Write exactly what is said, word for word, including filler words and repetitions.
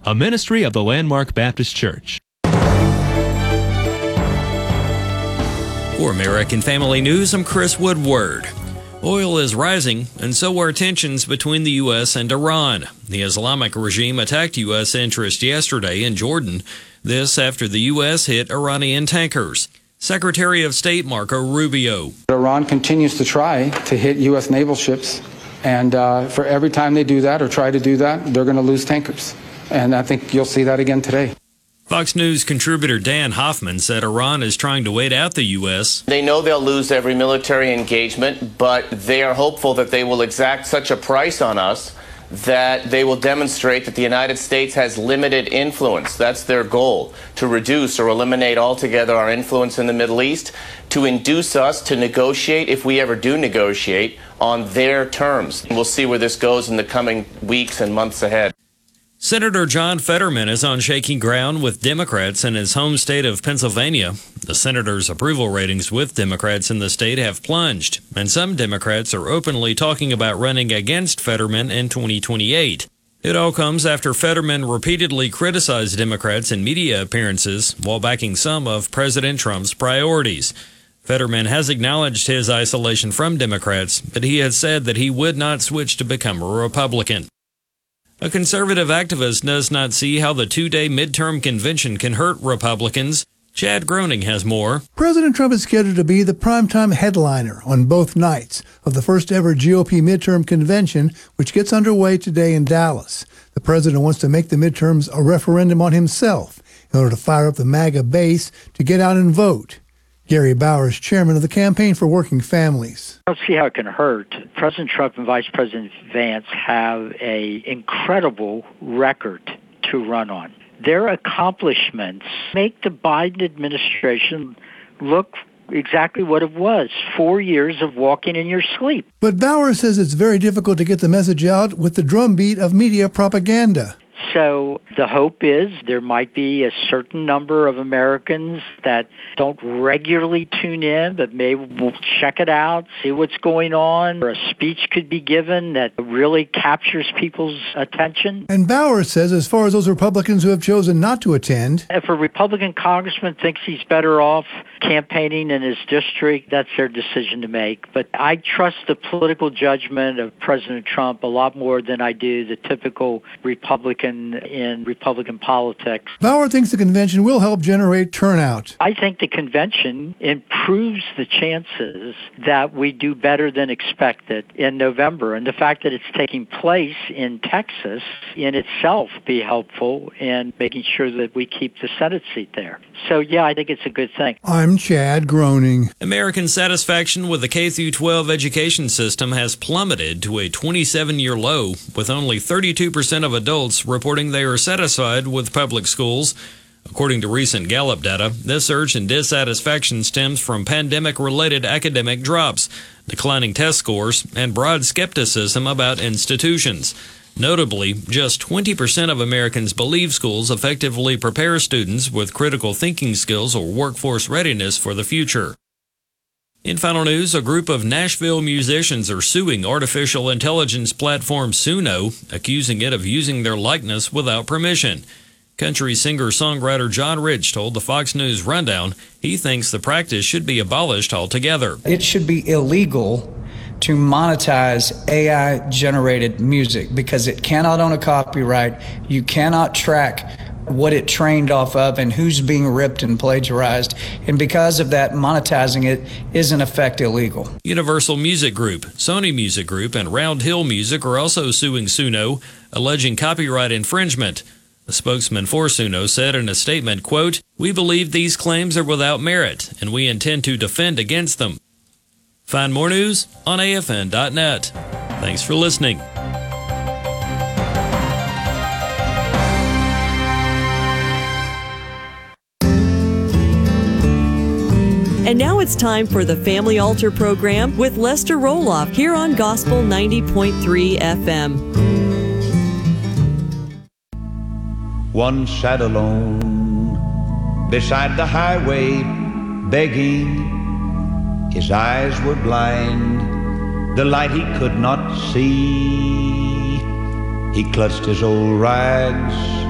a ministry of the Landmark Baptist Church. For American Family News, I'm Chris Woodward. Oil is rising, and so are tensions between the U S and Iran. The Islamic regime attacked U S interests yesterday in Jordan. This after the U S hit Iranian tankers. Secretary of State Marco Rubio. Iran continues to try to hit U S naval ships, and uh, for every time they do that or try to do that, they're going to lose tankers. And I think you'll see that again today. Fox News contributor Dan Hoffman said Iran is trying to wait out the U S. They know they'll lose every military engagement, but they are hopeful that they will exact such a price on us that they will demonstrate that the United States has limited influence. That's their goal, to reduce or eliminate altogether our influence in the Middle East, to induce us to negotiate, if we ever do negotiate, on their terms. We'll see where this goes in the coming weeks and months ahead. Senator John Fetterman is on shaky ground with Democrats in his home state of Pennsylvania. The senator's approval ratings with Democrats in the state have plunged, and some Democrats are openly talking about running against Fetterman in twenty twenty-eight. It all comes after Fetterman repeatedly criticized Democrats in media appearances while backing some of President Trump's priorities. Fetterman has acknowledged his isolation from Democrats, but he has said that he would not switch to become a Republican. A conservative activist does not see how the two-day midterm convention can hurt Republicans. Chad Groening has more. President Trump is scheduled to be the primetime headliner on both nights of the first-ever G O P midterm convention, which gets underway today in Dallas. The president wants to make the midterms a referendum on himself in order to fire up the MAGA base to get out and vote. Gary Bowers, chairman of the Campaign for Working Families. I don't see how it can hurt. President Trump and Vice President Vance have an incredible record to run on. Their accomplishments make the Biden administration look exactly what it was, four years of walking in your sleep. But Bowers says it's very difficult to get the message out with the drumbeat of media propaganda. So the hope is there might be a certain number of Americans that don't regularly tune in, but maybe will check it out, see what's going on, or a speech could be given that really captures people's attention. And Bowers says as far as those Republicans who have chosen not to attend, if a Republican congressman thinks he's better off campaigning in his district, that's their decision to make. But I trust the political judgment of President Trump a lot more than I do the typical Republican in Republican politics. Bauer thinks the convention will help generate turnout. I think the convention improves the chances that we do better than expected in November. And the fact that it's taking place in Texas in itself be helpful in making sure that we keep the Senate seat there. So, yeah, I think it's a good thing. I'm Chad Groening. American satisfaction with the K through twelve education system has plummeted to a twenty-seven-year low, with only thirty-two percent of adults reporting they are satisfied with public schools. According to recent Gallup data, this surge in dissatisfaction stems from pandemic-related academic drops, declining test scores, and broad skepticism about institutions. Notably, just twenty percent of Americans believe schools effectively prepare students with critical thinking skills or workforce readiness for the future. In final news, a group of Nashville musicians are suing artificial intelligence platform Suno, accusing it of using their likeness without permission. Country singer-songwriter John Rich told the Fox News Rundown he thinks the practice should be abolished altogether. It should be illegal to monetize A I-generated music because it cannot own a copyright. You cannot track what it trained off of and who's being ripped and plagiarized. And because of that, monetizing it is in effect illegal. Universal Music Group, Sony Music Group, and Round Hill Music are also suing Suno, alleging copyright infringement. A spokesman for Suno said in a statement, quote, "We believe these claims are without merit, and we intend to defend against them." Find more news on A F N dot net. Thanks for listening. And now it's time for the Family Altar program with Lester Roloff here on Gospel ninety point three F M. One sat alone beside the highway, begging. His eyes were blind, the light he could not see. He clutched his old rags